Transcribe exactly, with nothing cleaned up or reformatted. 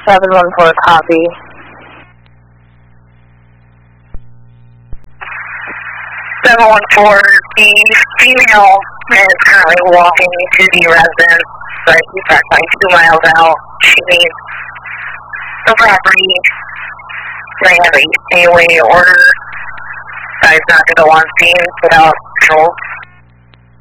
seven one four, copy. seven one four, the female is currently walking to the residence, but she's practically two miles out. She needs the property. They have a stay away order. Guys not to go on scene without control.